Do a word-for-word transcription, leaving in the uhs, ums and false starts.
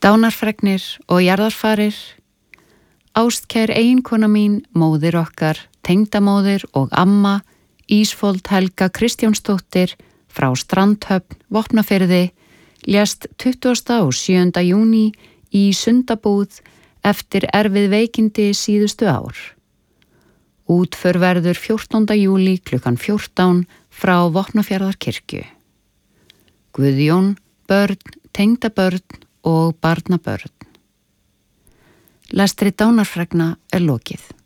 Dánarfregnir og jarðarfarir. Ástkær eiginkona mín, móðir okkar, tengdamóðir og amma, Ísfold Helga Kristjánsdóttir frá Strandhöfn, Vopnafirði, lést tuttugasta og sjöunda júní í Sundabúð eftir erfið veikindi síðustu ár. Útför verður fjórtánda júlí klukkan fjórtán frá Vopnafjarðarkirkju. Guðjón, börn, tengdabörn og barnabörn. Lestri dánarfregna er lokið.